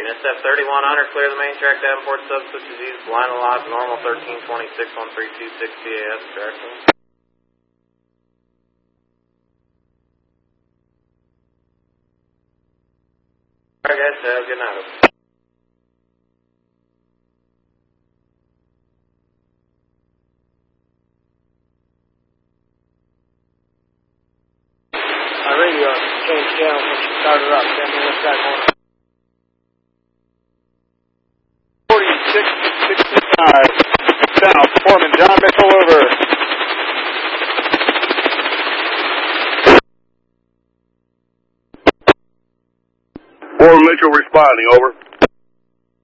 SF 3100, clear the main track, Davenport subswitches east, line of lock, normal 1326, 1326 CAS, correction. Alright guys, have a good night. My radio changed channels when she started up. Then we went back on. 4665 south, Foreman John Mitchell over. Foreman Mitchell responding, over.